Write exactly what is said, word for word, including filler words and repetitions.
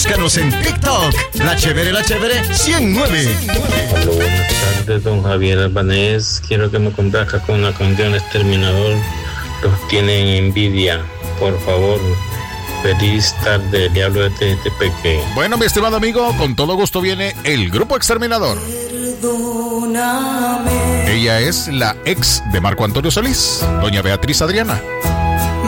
Búscanos en TikTok, La Chévere, La Chévere ciento nueve. Hola, buenas tardes, don Javier Albanés. Quiero que me complazca con la canción Exterminador. Los tienen envidia, por favor. Feliz tarde, le hablo desde Tepeque. Bueno, mi estimado amigo, con todo gusto viene el Grupo Exterminador. Perdóname. Ella es la ex de Marco Antonio Solís, doña Beatriz Adriana.